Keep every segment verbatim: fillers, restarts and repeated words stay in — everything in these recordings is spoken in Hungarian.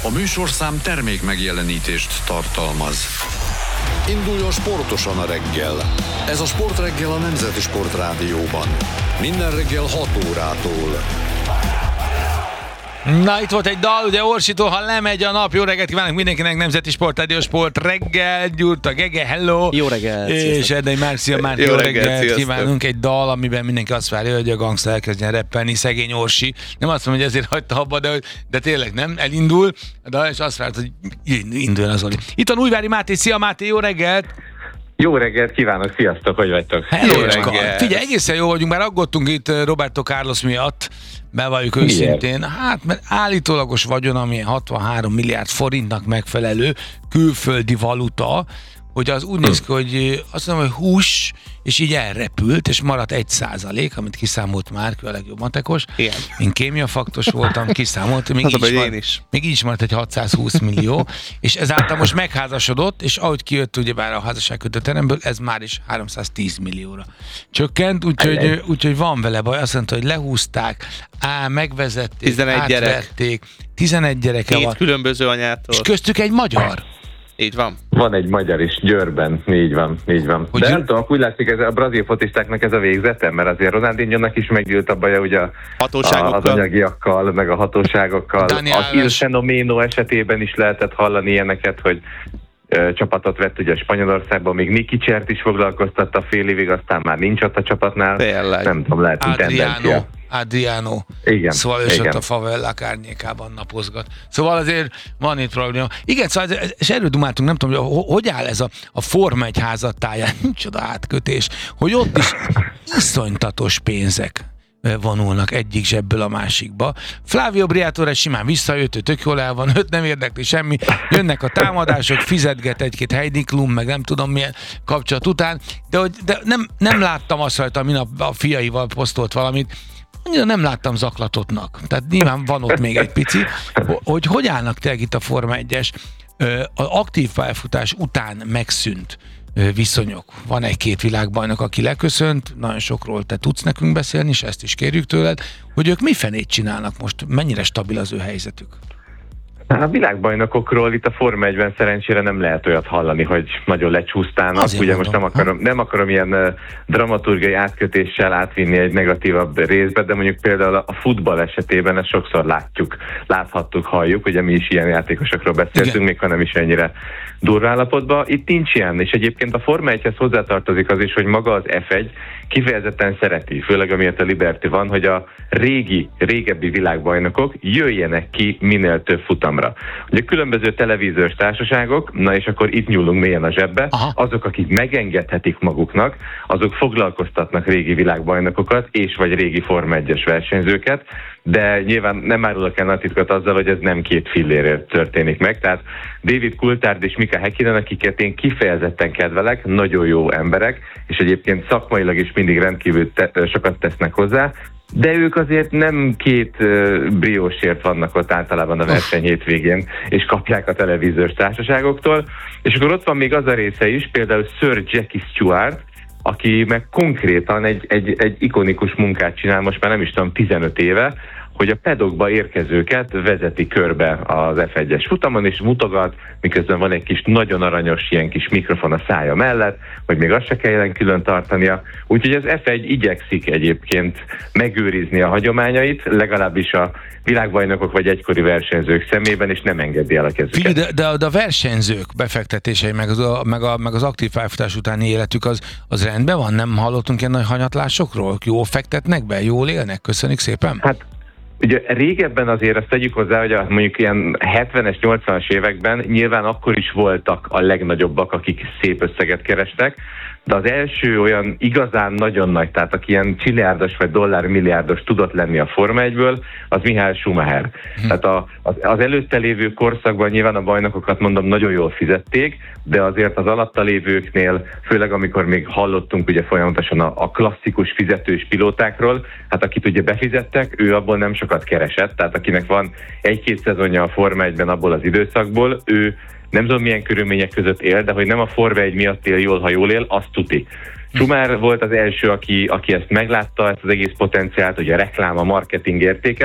A műsorszám termék megjelenítést tartalmaz. Induljon sportosan a reggel. Ez a Sportreggel a Nemzeti Sportrádióban. Minden reggel hat órától. Na, itt volt egy dal, ugye Orsitól, ha lemegy a nap. Jó reggelt kívánok mindenkinek, Nemzeti Sportrádió Sport reggel, Gyurta Gege, hello! Jó reggelt! És Erdei Márcia Márti, jó, jó reggelt, reggelt kívánunk. Egy dal, amiben mindenki azt várja, hogy a gangster elkezdjen reppelni, szegény Orsi. Nem azt mondom, hogy ezért hagyta abba, de, de tényleg nem, elindul, de és azt várta, hogy induljon az Oli. Itt van Újvári Máté, szia Máté, jó reggelt! Jó reggelt kívánok, sziasztok, hogy vagytok? Hello, jó reggelt! Figyelj, egészen jó vagyunk, már aggódtunk itt Roberto Carlos miatt, bevalljuk őszintén. Hát, mert állítólagos vagyon, ami hatvanhárom milliárd forintnak megfelelő külföldi valuta, hogy az úgy néz ki, hogy azt mondom, hogy hús, és így elrepült, és maradt egy százalék, amit kiszámolt Márk, a legjobb matekos. Igen. Én kémiafaktos voltam, kiszámolt, még, így, maradt, is. még így is maradt egy hatszázhúsz millió, és ezáltal most megházasodott, és ahogy kijött ugyebár a házasságkötő teremből, ez már is háromszáztíz millióra csökkent, úgyhogy, úgyhogy van vele baj. Azt mondta, hogy lehúzták, á, megvezették, tizenegy átverték, gyerek. tizenegy gyereke Két van. különböző anyától. És köztük egy magyar. Így van. Van egy magyar is, Győrben, így van, így van. Hogy De Győr... nem tudom, úgy látszik, ez a brazil focistáknak ez a végzete, mert azért Ronaldinho-nak is meggyűlt a baja, ugye a, az anyagiakkal, meg a hatóságokkal. Dani az Il Fenomeno esetében is lehetett hallani ilyeneket, hogy ö, csapatot vett ugye Spanyolországban, még Nikicsert is foglalkoztatta fél évig, aztán már nincs ott a csapatnál. Tényleg. Nem tudom, lehet, hogy tendencia. Adriano. Igen, szóval ő igen. ott a favellák árnyékában napozgat. Szóval azért van itt probléma. Igen, szóval ez, és erről dumáltunk, nem tudom, hogy hogy áll ez a, a Forma egy házattáján, micsoda átkötés, hogy ott is iszonytatos pénzek vonulnak egyik zsebből a másikba. Flavio Briatore simán visszajött, ő tök jól el van, őt nem érdekli semmi, jönnek a támadások, fizetget egy-két Heidi Klum, meg nem tudom milyen kapcsolat után, de, hogy, de nem, nem láttam azt rajta, minap a fiaival posztolt valamit, nem láttam zaklatottnak. Tehát nyilván van ott még egy pici, hogy hogy állnak tényleg itt a Forma egyes az aktív pályafutás után megszűnt viszonyok. Van egy-két világbajnok, aki leköszönt, nagyon sokról te tudsz nekünk beszélni, és ezt is kérjük tőled, hogy ők mi fenét csinálnak most, mennyire stabil az ő helyzetük? A világbajnokokról itt a Forma egyben szerencsére nem lehet olyat hallani, hogy nagyon lecsúsztának. Azért ugye mondom. Most nem akarom, nem akarom ilyen uh, dramaturgiai átkötéssel átvinni egy negatívabb részbe, de mondjuk például a futball esetében ezt sokszor látjuk, láthattuk, halljuk, ugye mi is ilyen játékosokról beszéltünk, még ha nem is ennyire durva állapotban. Itt nincs ilyen, és egyébként a Forma egyhez hozzátartozik az is, hogy maga az ef egy kifejezetten szereti, főleg amiért a Liberty van, hogy a régi, régebbi világbajnokok jöjjenek ki minél több futamra. Ugye különböző televíziós társaságok, na és akkor itt nyúlunk mélyen a zsebbe, Aha. azok, akik megengedhetik maguknak, azok foglalkoztatnak régi világbajnokokat, és vagy régi Forma egyes versenyzőket, de nyilván nem árulok el nagy titkot azzal, hogy ez nem két fillérért történik meg, tehát David Coulthard és Mika Häkkinen, akiket én kifejezetten kedvelek, nagyon jó emberek, és egyébként szakmailag is mindig rendkívül te- sokat tesznek hozzá, de ők azért nem két uh, briósért vannak ott általában a verseny hétvégén, és kapják a televíziós társaságoktól, és akkor ott van még az a része is, például Sir Jackie Stewart, aki meg konkrétan egy, egy, egy ikonikus munkát csinál, most már nem is tudom, tizenöt éve, hogy a pedokba érkezőket vezeti körbe az ef egyes futamon, és mutogat, miközben van egy kis nagyon aranyos ilyen kis mikrofon a szája mellett, hogy még azt se kelljen külön tartania. Úgyhogy az ef egy igyekszik egyébként megőrizni a hagyományait, legalábbis a világbajnokok vagy egykori versenyzők szemében, és nem engedi el a kezüket. Figyelj, de, de, de a versenyzők befektetései, meg az, meg, a, meg az aktív pályafutás utáni életük, az, az rendben van? Nem hallottunk ilyen nagy hanyatlásokról? Jól fektetnek be? Jól élnek? Köszönjük szépen! Hát ugye régebben azért azt tegyük hozzá, hogy a, mondjuk ilyen hetvenes, nyolcvanas években nyilván akkor is voltak a legnagyobbak, akik szép összeget kerestek, de az első olyan igazán nagyon nagy, tehát aki ilyen csiliárdos vagy dollármilliárdos tudott lenni a Forma egyből, az Michael Schumacher. Hm. Tehát a, az, az előtte lévő korszakban nyilván a bajnokokat mondom nagyon jól fizették, de azért az alatta lévőknél, főleg amikor még hallottunk ugye folyamatosan a, a klasszikus fizetős pilótákról, hát akit ugye befizettek, ő abból nem sokat keresett, tehát akinek van egy-két szezonja a Forma egyben abból az időszakból, ő nem tudom milyen körülmények között él, de hogy nem a Forma egy miatt él jól, ha jól él, azt tuti. Schumacher volt az első, aki, aki ezt meglátta, ezt az egész potenciált, ugye a reklám, a marketing értéket,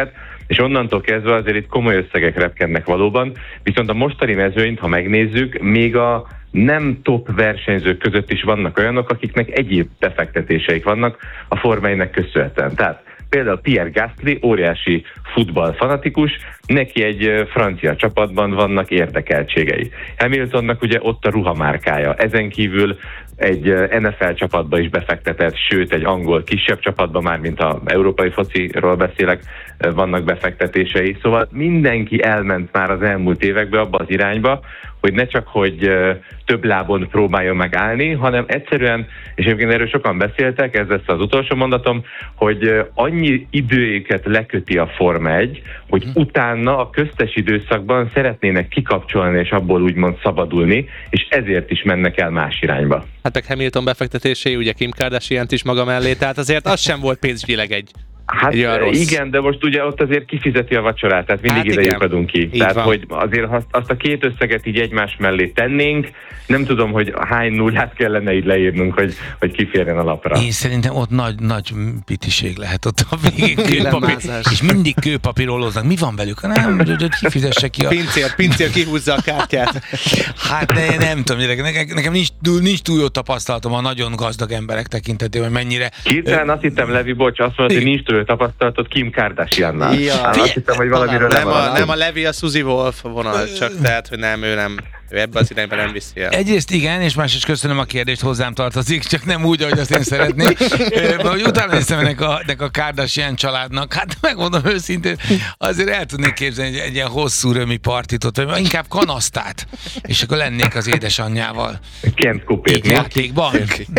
és onnantól kezdve azért itt komoly összegek repkednek valóban, viszont a mostani mezőnyt, ha megnézzük, még a nem top versenyzők között is vannak olyanok, akiknek egyéb befektetéseik vannak a Forma egynek köszönhetően. Tehát például Pierre Gasly, óriási futballfanatikus, neki egy francia csapatban vannak érdekeltségei. Hamiltonnak ugye ott a ruhamárkája. Ezen kívül egy en ef el csapatba is befektetett, sőt egy angol kisebb csapatban, már mint az európai fociról beszélek, vannak befektetései. Szóval mindenki elment már az elmúlt években abba az irányba, hogy ne csak, hogy több lábon próbáljon megállni, hanem egyszerűen, és egyébként erről sokan beszéltek, ez lesz az utolsó mondatom, hogy annyi időjüket leköti a Forma egy, hogy hmm. utána a köztes időszakban szeretnének kikapcsolni és abból úgymond szabadulni, és ezért is mennek el más irányba. Hát meg Hamilton befektetései, ugye Kim Kardashian-t is maga mellé, tehát azért az sem volt pénzügyileg egy Hát igen, de most ugye ott azért kifizeti a vacsorát, tehát mindig hát ide lyukadunk ki. Így tehát, van. Hogy azért azt a két összeget így egymás mellé tennénk, nem tudom, hogy hány nullát kellene így leírnunk, hogy, hogy kiférjen a lapra. Én szerintem ott nagy, nagy pitiség lehet ott a végén kőpapír, és mindig kőpapírolóznak. Mi van velük? Nem, hogy kifizesse ki a... Pincér, pincér kihúzza a kártyát. Hát de nem tudom, nekem, nekem nincs, nincs túl jó tapasztalatom a nagyon gazdag emberek tekintetében, mennyire... Hirtelen azt hittem, Levi, bocs, azt mondod, hogy nincs túl tapasztalatot Kim Kardashiannal. Ja. Azt hittem, hogy valamiről nem, a, nem a Levi, a Suzy Wolf vonal, csak tehát, hogy nem, ő nem, ő ebbe az irányba nem viszi el. Egyrészt igen, és másrészt köszönöm a kérdést, hozzám tartozik, csak nem úgy, ahogy azt én szeretném. Hogy utána néztem ennek a, ennek a Kardashian családnak, hát megmondom őszintén, azért el tudnék képzelni egy, egy ilyen hosszú römi partitot, vagy inkább kanasztát, és akkor lennék az édesanyjával. Kent kupét. Játékban?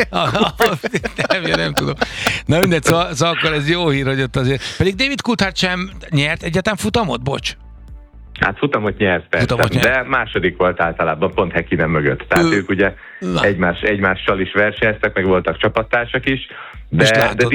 Nem, nem tudom. Na mindegy, szóval, szóval akkor ez jó hír, hogy ott azért. Pedig David Coulthard sem nyert egyáltalán futamot, bocs? Hát futamot nyert, persze, futamot nyert. De második volt általában, pont Häkkinen mögött. Tehát Ö, ők ugye egymás, egymással is versenyeztek, meg voltak csapattársak is, de, de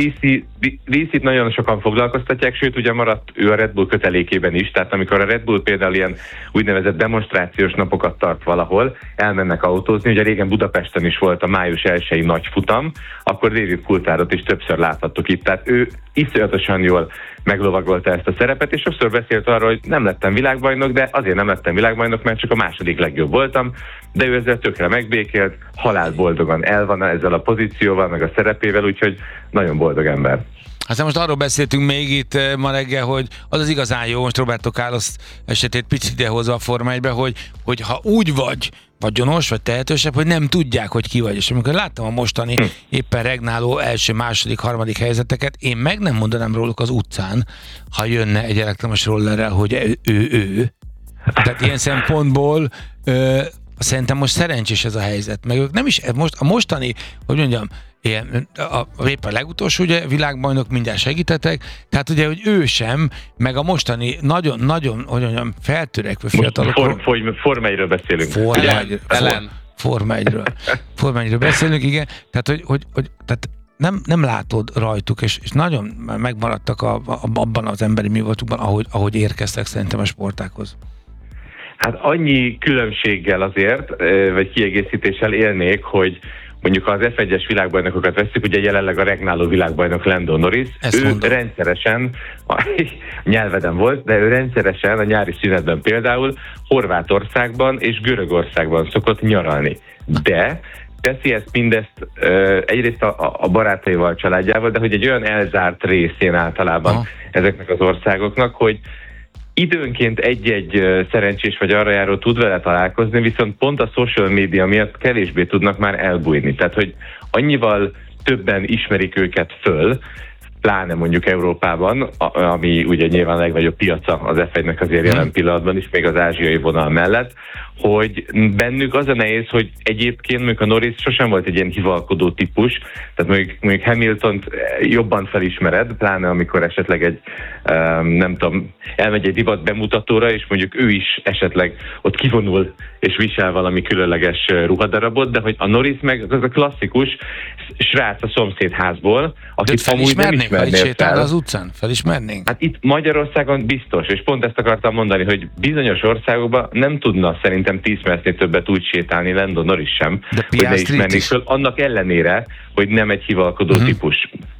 dé cét nagyon sokan foglalkoztatják, sőt ugye maradt ő a Red Bull kötelékében is, tehát amikor a Red Bull például ilyen úgynevezett demonstrációs napokat tart valahol, elmennek autózni, ugye régen Budapesten is volt a május elsei nagy futam, akkor David Coulthardot is többször láthattuk itt, tehát ő iszonyatosan jól meglovagolta ezt a szerepet, és sokszor beszélt arról, hogy nem lettem világbajnok, de azért nem lettem világbajnok, mert csak a második legjobb voltam, de ő ezzel tökre megbékélt, halálboldogan el van ezzel a pozícióval, meg a szerepével, úgyhogy nagyon boldog ember. Aztán most arról beszéltünk még itt ma reggel, hogy az az igazán jó, most Roberto Carlos esetét picit idehozva a Forma egybe, hogy, hogy ha úgy vagy vagyonos, vagy tehetősebb, hogy nem tudják, hogy ki vagy. És amikor láttam a mostani hm. éppen regnáló első, második, harmadik helyzeteket, én meg nem mondanám róluk az utcán, ha jönne egy elektromos rollerrel, hogy ő, ő, ő. Tehát ilyen szempontból ö, szerintem most szerencsés ez a helyzet. Meg ők nem is, most, a mostani, hogy mondjam, ilyen, a, a, éppen a legutolsó ugye, világbajnok, mindjárt segítetek, tehát ugye, hogy ő sem, meg a mostani nagyon-nagyon, hogy mondjam, feltörekvő fiatalokról. For, for, Forma egyről beszélünk. Forma egyről. For, Forma egyről. Forma egyről beszélünk, igen. Tehát, hogy, hogy, hogy tehát nem, nem látod rajtuk, és, és nagyon megmaradtak a, a, abban az emberi mi voltukban, ahogy, ahogy érkeztek szerintem a sportákhoz. Hát annyi különbséggel azért, vagy kiegészítéssel élnék, hogy mondjuk az ef egyes világbajnokokat vesszük, ugye jelenleg a regnáló világbajnok Lando Norris, Ezt ő mondom. rendszeresen, a nyelveden volt, de ő rendszeresen a nyári szünetben például Horvátországban és Görögországban szokott nyaralni. De teszi ezt mindezt uh, egyrészt a, a barátaival, családjával, de hogy egy olyan elzárt részén általában Aha. ezeknek az országoknak, hogy időnként egy-egy szerencsés vagy arra járó tud vele találkozni, viszont pont a social media miatt kevésbé tudnak már elbújni. Tehát, hogy annyival többen ismerik őket föl, pláne mondjuk Európában, ami ugye nyilván a legnagyobb piaca az ef egynek azért jelen pillanatban is, még az ázsiai vonal mellett, hogy bennük az a nehéz, hogy egyébként mondjuk a Norris sosem volt egy ilyen hivalkodó típus, tehát mondjuk, mondjuk Hamiltont jobban felismered, pláne amikor esetleg egy, nem tudom, elmegy egy divat bemutatóra, és mondjuk ő is esetleg ott kivonul és visel valami különleges ruhadarabot, de hogy a Norris meg az a klasszikus srác a szomszédházból, akit amúgy nem ismernél fel. Az utcán? Felismernénk? Hát itt Magyarországon biztos, és pont ezt akartam mondani, hogy bizonyos országokban nem tudna szerintem tíz percnél többet úgy sétálni Lando Norris sem, de hogy ne ismernék föl, annak ellenére, hogy nem egy hivalkodó uh-huh. típus.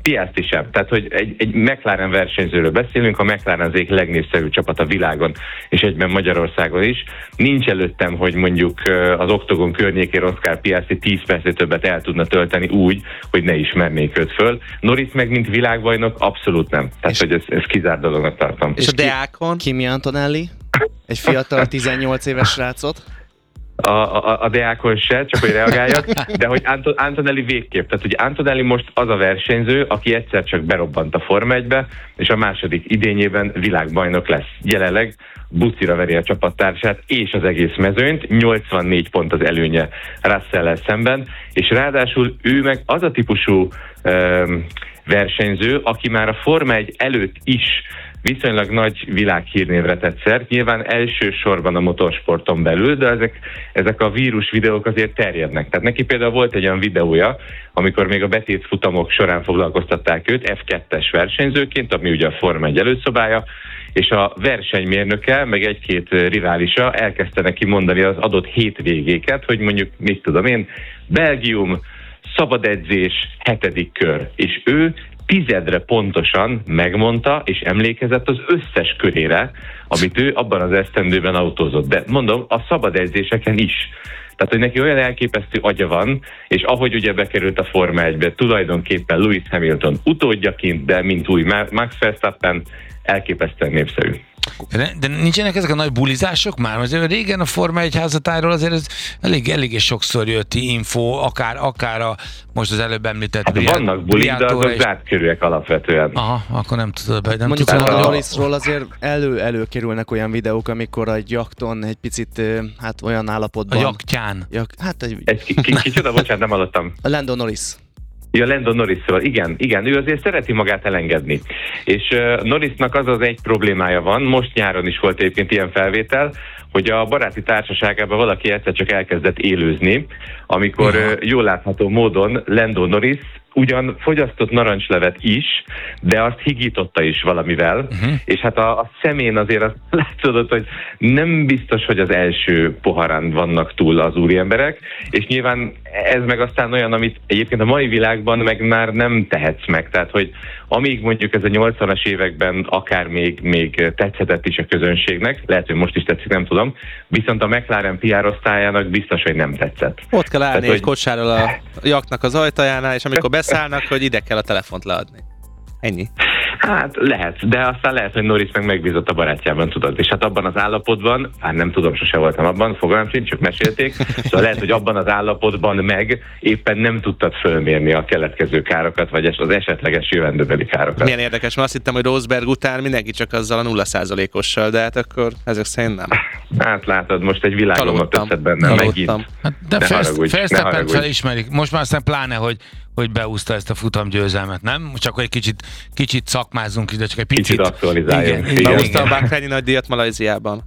Piastri sem. Tehát, hogy egy, egy McLaren versenyzőről beszélünk, a McLaren az egyik legnépszerűbb csapat a világon, és egyben Magyarországon is. Nincs előttem, hogy mondjuk az oktogon környékén Oscar Piastri tíz percet többet el tudna tölteni úgy, hogy ne ismernék őt föl. Norris meg, mint világbajnok, abszolút nem. Tehát, és hogy ez, ez kizárt dolognak tartom. És a Deákon? Kimi Antonelli? Egy fiatal tizennyolc éves srácot? A, a, a Deákon se, csak hogy reagáljak, de hogy Anto, Antonelli végképp. Tehát, hogy Antonelli most az a versenyző, aki egyszer csak berobbant a Forma egybe, és a második idényében világbajnok lesz. Jelenleg bucira veri a csapattársát és az egész mezőnyt, nyolcvannégy pont az előnye Russell-el szemben, és ráadásul ő meg az a típusú um, versenyző, aki már a Forma egy előtt is viszonylag nagy világhírnévre tett szert, nyilván elsősorban a motorsporton belül, de ezek, ezek a vírus videók azért terjednek. Tehát neki például volt egy olyan videója, amikor még a betét futamok során foglalkoztatták őt ef kettes versenyzőként, ami ugye a Forma egy előszobája, és a versenymérnöke, meg egy-két riválisa elkezdte neki mondani az adott hétvégéket, hogy mondjuk, mit tudom én, Belgium, szabad edzés, hetedik kör, és ő tizedre pontosan megmondta és emlékezett az összes körére, amit ő abban az esztendőben autózott. De mondom, a szabad edzéseken is. Tehát, hogy neki olyan elképesztő agya van, és ahogy ugye bekerült a Forma egybe, tulajdonképpen Lewis Hamilton utódjaként, de mint új Max Verstappen, elképesztően népszerű. De, de nincsenek ezek a nagy bulizások már? Azért régen a Forma egy házatájról azért ez elég, eléggé sokszor jött info, akár, akár a most az előbb említett hát Briat, vannak bulik, de azok zárt körűek alapvetően. Aha, akkor nem tudod be. Nem mondjuk tudod, a Norrisról azért elő-elő kerülnek olyan videók, amikor a jakton egy picit hát olyan állapotban. A jaktján. Jak, hát egy... egy kicsoda, bocsánat, nem hallottam. A Lando Norris. Ja, Lando Norrisról, igen, igen, ő azért szereti magát elengedni. És uh, Norrisnak az az egy problémája van, most nyáron is volt egyébként ilyen felvétel, hogy a baráti társaságában valaki egyszer csak elkezdett élőzni, amikor uh, jól látható módon Lando Norris ugyan fogyasztott narancslevet is, de azt higította is valamivel, uh-huh. és hát a, a szemén azért azt látszódott, hogy nem biztos, hogy az első poharán vannak túl az úriemberek, és nyilván ez meg aztán olyan, amit egyébként a mai világban meg már nem tehetsz meg, tehát hogy amíg mondjuk ez a nyolcvanas években akár még, még tetszhetett is a közönségnek, lehet, hogy most is tetszik, nem tudom, viszont a McLaren pé er osztályának biztos, hogy nem tetszett. Ott kell állni tehát, egy hogy... kocsáról a jaknak az ajtajánál, és amikor beszállnak, hogy ide kell a telefont leadni. Ennyi. Hát lehet, de aztán lehet, hogy Norris meg megbízott a barátjában, tudod. És hát abban az állapotban, hát nem tudom, sose voltam abban, fogalmam sincs, csak mesélték, szóval lehet, hogy abban az állapotban meg éppen nem tudtad fölmérni a keletkező károkat, vagy az esetleges jövendőbeli károkat. Milyen érdekes, mert azt hittem, hogy Rosberg után mindenki csak azzal a nulla százalékossal, de hát akkor ezek szerint nem. Hát látod, most egy világomot összed bennem megint. Hát de Verstappen felismerik. Most már aztán pláne, hogy hogy beúszta ezt a futamgyőzelmet, nem? Csak hogy egy kicsit, kicsit szakmázzunk ide, csak egy picit. Kicsit aktualizáljunk. Igen, igen, beúszta a Bahreini nagydíjat Malajziában.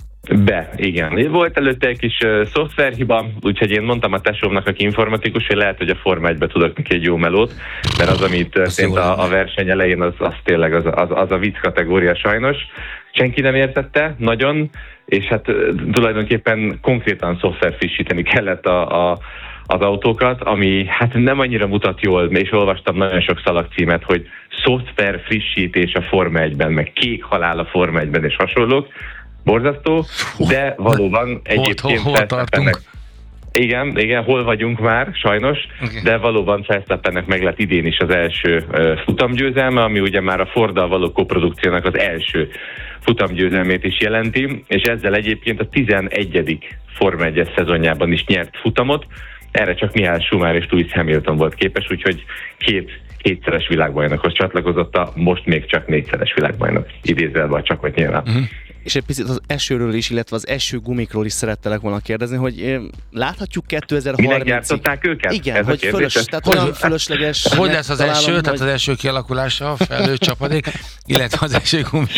Be, igen. Volt előtte egy kis uh, szoftverhiba, úgyhogy én mondtam a tesómnak, aki informatikus, hogy lehet, hogy a Forma egybe tudok neki egy jó melót, mert az, amit történt a, a verseny elején, az, az tényleg az, az, az a vicc kategória sajnos. Senki nem értette, nagyon, és hát uh, tulajdonképpen konkrétan szoftver frissíteni kellett a, a az autókat, ami hát nem annyira mutat jól, és olvastam nagyon sok szalagcímet, hogy szoftver frissítés a Forma egyben, meg kék halál a Forma egyben és hasonlók. Borzasztó, de valóban egyébként Verstappennek... Igen, igen, hol vagyunk már, sajnos, okay. De valóban Verstappennek meg lett idén is az első uh, futamgyőzelme, ami ugye már a Forddal való koprodukciónak az első futamgyőzelmét is jelenti, és ezzel egyébként a tizenegyedik Forma egyes szezonjában is nyert futamot. Erre csak Michael Schumacher és Lewis Hamilton volt képes, úgyhogy két kétszeres világbajnokhoz csatlakozott, a most még csak négyszeres világbajnok. Idézve a csakot nyilván. Uh-huh. És egy picit az esőről is, illetve az esőgumikról is szerettelek volna kérdezni, hogy láthatjuk kétezer-harmincig... Minek gyártották őket? Igen, ez hogy fölös, tehát olyan fölösleges... Hogy lesz az eső, hogy... tehát az eső kialakulása, felhő csapadék, illetve az esőgumik?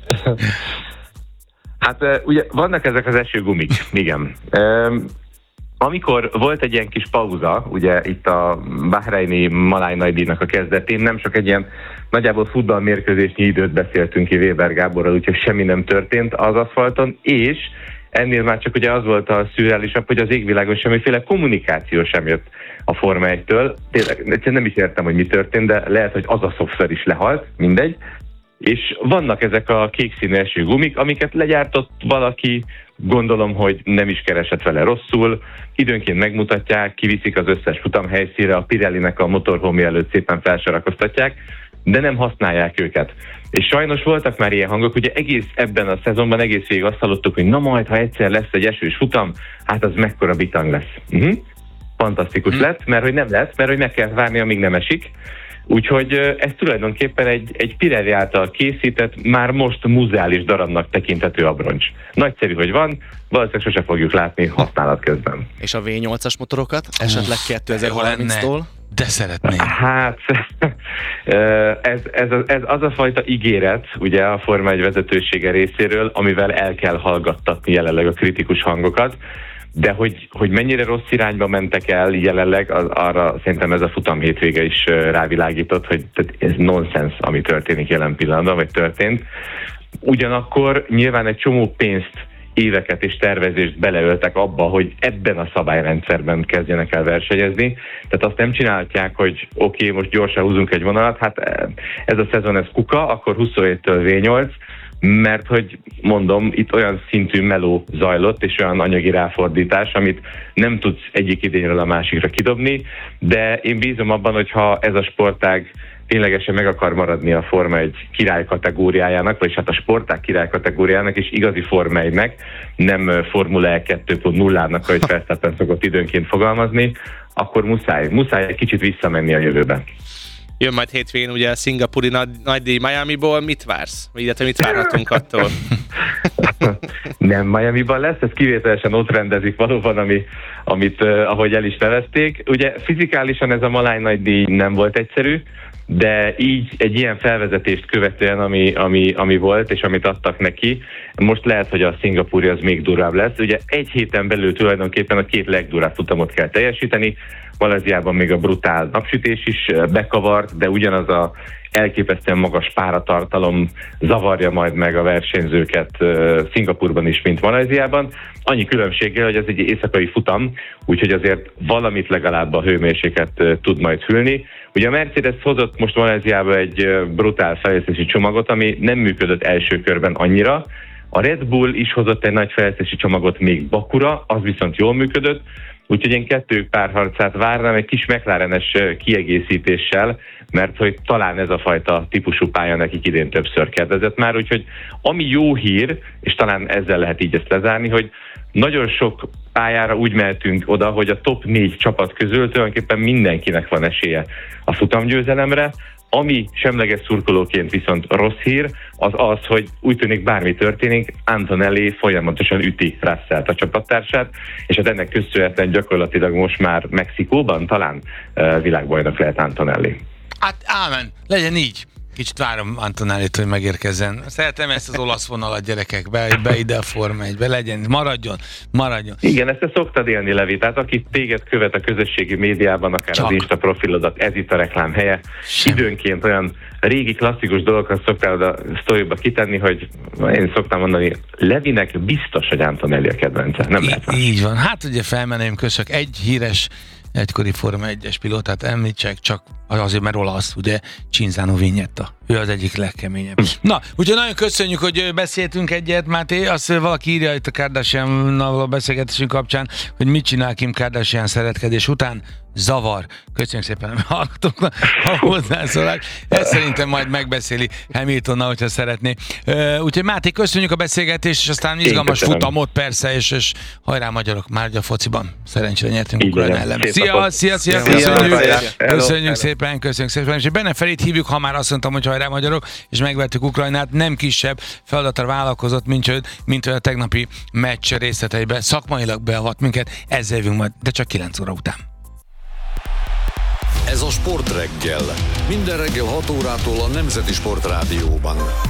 Hát ugye vannak ezek az esőgumik, igen. Amikor volt egy ilyen kis pauza, ugye itt a Bahreini Maláj nagydíjnak a kezdetén, nem csak egy ilyen nagyjából futballmérkőzésnyi időt beszéltünk ki Weber Gáborral, úgyhogy semmi nem történt az aszfalton, és ennél már csak ugye az volt a szürreálisabb, hogy az égvilágon semmiféle kommunikáció sem jött a Forma egytől. Tényleg nem is értem, hogy mi történt, de lehet, hogy az a szoftver is lehalt, mindegy. És vannak ezek a kék színű esőgumik, amiket legyártott valaki, gondolom, hogy nem is keresett vele rosszul, időnként megmutatják, kiviszik az összes futamhelyszínre, a Pirellinek a motorhome előtt szépen felsorakoztatják, de nem használják őket. És sajnos voltak már ilyen hangok, ugye egész ebben a szezonban egész végig azt hallottuk, hogy na majd, ha egyszer lesz egy esős futam, hát az mekkora bitang lesz. Uh-huh. Fantasztikus uh-huh. lett, mert hogy nem lett, mert hogy meg kell várni, amíg nem esik. Úgyhogy ez tulajdonképpen egy, egy Pirelli által készített, már most muzeális darabnak tekinthető abroncs. Nagyszerű, hogy van, valószínűleg sose fogjuk látni használat közben. És a vé nyolcas motorokat esetleg kétezer-harminctól? De szeretném. Hát, ez, ez, ez az a fajta ígéret, ugye a Forma egy vezetősége részéről, amivel el kell hallgattatni jelenleg a kritikus hangokat, de hogy, hogy mennyire rossz irányba mentek el jelenleg, az, arra szerintem ez a futam hétvége is rávilágított, hogy ez nonsens, ami történik jelen pillanatban, vagy történt. Ugyanakkor nyilván egy csomó pénzt, éveket és tervezést beleöltek abba, hogy ebben a szabályrendszerben kezdjenek el versenyezni. Tehát azt nem csinálják, hogy oké, okay, most gyorsan húzunk egy vonalat, hát ez a szezon ez kuka, akkor huszonhéttől vé nyolc, mert hogy mondom, itt olyan szintű meló zajlott, és olyan anyagi ráfordítás, amit nem tudsz egyik idényről a másikra kidobni, de én bízom abban, hogy ha ez a sportág ténylegesen meg akar maradni a Forma egy király kategóriájának, vagyis hát a sportág király kategóriának, és igazi Forma egynek, nem Formula E kettő pont nullának, ahogy Verstappen szokott időnként fogalmazni, akkor muszáj, muszáj egy kicsit visszamenni a jövőbe. Jön majd hétvégén ugye a szingapúri nagy, nagydíj Miamiból, mit vársz? Illetve mit várhatunk attól? Nem Miamiban lesz, ez kivételesen ott rendezik valóban, ami, amit uh, ahogy el is nevezték. Ugye fizikálisan ez a Maláj nagydíj nem volt egyszerű, de így egy ilyen felvezetést követően, ami, ami, ami volt, és amit adtak neki, most lehet, hogy a szingapúri az még durvább lesz. Ugye egy héten belül tulajdonképpen a két legdurább futamot kell teljesíteni, Malajziában még a brutál napsütés is bekavart, de ugyanaz a elképesztően magas páratartalom zavarja majd meg a versenyzőket uh, Szingapurban is, mint Malajziában. Annyi különbséggel, hogy ez egy éjszakai futam, úgyhogy azért valamit legalább a hőmérséklet uh, tud majd hűlni. Ugye a Mercedes hozott most Malajziába egy uh, brutál fejlesztési csomagot, ami nem működött első körben annyira. A Red Bull is hozott egy nagy fejlesztési csomagot még Bakura, az viszont jól működött. Úgyhogy én kettők párharcát várnám egy kis McLarenes kiegészítéssel, mert hogy talán ez a fajta típusú pálya nekik idén többször kedvezett már, úgyhogy ami jó hír, és talán ezzel lehet így ezt lezárni, hogy nagyon sok pályára úgy mehetünk oda, hogy a top négy csapat közül tulajdonképpen mindenkinek van esélye a futamgyőzelemre. Ami semleges szurkolóként viszont rossz hír, az az, hogy úgy tűnik bármi történik, Antonelli folyamatosan üti Russellt, a csapattársát, és hát ennek köszönhetően gyakorlatilag most már Mexikóban talán uh, világbajnok lehet Antonelli. Hát ámen, legyen így. Kicsit várom Antonellit, hogy megérkezzen. Szeretem ezt az olasz vonalat, gyerekek, be, be ide a Forma egybe, legyen, maradjon, maradjon. Igen, ezt te szoktad élni, Levi, tehát aki téged követ a közösségi médiában, akár Csak. az Insta profilodat, ez itt a reklám helye. Semmi. Időnként olyan régi klasszikus dolgokat szoktál a sztoriba kitenni, hogy én szoktam mondani, Levinek biztos, hogy Antonelli a kedvence, nem I- lehet. Így van, hát ugye felmenném köszök, egy híres egykori Forma egyes pilótát említsek, csak azért, mert olasz, ugye, Cinzano Vignetta. Ő az egyik legkeményebb. Na, úgyhogy nagyon köszönjük, hogy beszéltünk egyet, Máté. Azt valaki írja itt a Kardashian-nal a beszélgetésünk kapcsán, hogy mit csinál Kim Kardashian szeretkedés után. Zavar. Köszönjük szépen, hogy hallgatóknak a hozzászólás. Ezt szerintem majd megbeszéli Hamiltonnal, hogyha szeretné. Úgyhogy Máté, köszönjük a beszélgetést, és aztán izgalmas futamot persze, és, és hajrá magyarok, már a fociban. Szerencsére nyertünk Ukrajna ellen. Szia, szia, szia, köszönjük. Köszönjük szépen, köszönjük szépen. És Benne Ferit hívjuk, ha már azt mondtam, hogy hajrá magyarok, és megvettük Ukrajnát, nem kisebb feladatra vállalkozott, mint, mint a tegnapi meccs részleteiben. Szakmailag beavat minket, ezzel jövünk majd, de csak kilenc óra után. Ez a Sportreggel. Minden reggel hat órától a Nemzeti Sportrádióban.